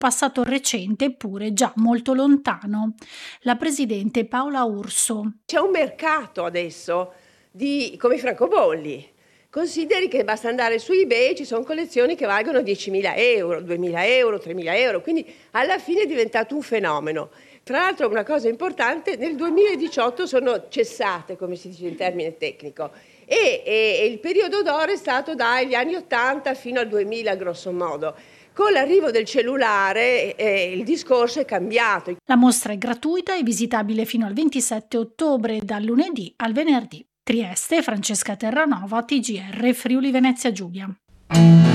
passato recente eppure già molto lontano. La presidente Paola Urso. C'è un mercato adesso come i francobolli. Consideri che basta andare su eBay, ci sono collezioni che valgono 10.000 euro, 2.000 euro, 3.000 euro, quindi alla fine è diventato un fenomeno. Tra l'altro una cosa importante, nel 2018 sono cessate, come si dice in termine tecnico, e il periodo d'oro è stato dagli anni 80 fino al 2000 grosso modo. Con l'arrivo del cellulare il discorso è cambiato. La mostra è gratuita e visitabile fino al 27 ottobre, dal lunedì al venerdì. Trieste, Francesca Terranova, TGR, Friuli Venezia Giulia.